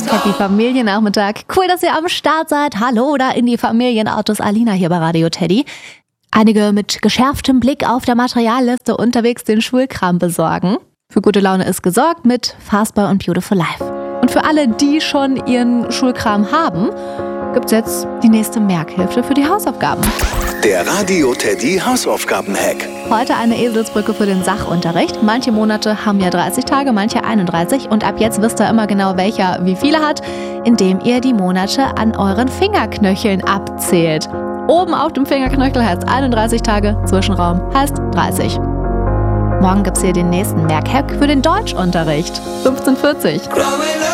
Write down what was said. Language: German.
Happy Familiennachmittag. Cool, dass ihr am Start seid. Hallo da in die Familienautos. Alina hier bei Radio Teddy. Einige mit geschärftem Blick auf der Materialliste unterwegs den Schulkram besorgen. Für gute Laune ist gesorgt mit Fastboy und Beautiful Life. Und für alle, die schon ihren Schulkram haben, gibt's jetzt die nächste Merkhilfe für die Hausaufgaben. Der Radio Teddy Hausaufgaben-Hack. Heute eine Eselsbrücke für den Sachunterricht. Manche Monate haben ja 30 Tage, manche 31. Und ab jetzt wisst ihr immer genau, welcher wie viele hat, indem ihr die Monate an euren Fingerknöcheln abzählt. Oben auf dem Fingerknöchel heißt 31 Tage, Zwischenraum heißt 30. Morgen gibt's hier den nächsten Merkhack für den Deutschunterricht. 15:40.